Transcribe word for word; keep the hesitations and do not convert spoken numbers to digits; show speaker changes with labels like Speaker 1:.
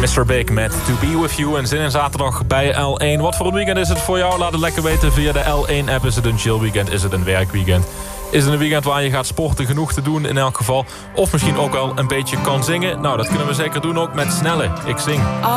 Speaker 1: mister Big met To Be With You en zin in zaterdag bij L één. Wat voor een weekend is het voor jou? Laat het lekker weten via de L één app. Is het een chill weekend? Is het een werkweekend? Is het een weekend waar je gaat sporten? Genoeg te doen in elk geval. Of misschien ook wel een beetje kan zingen? Nou, dat kunnen we zeker doen ook met Snelle. Ik zing.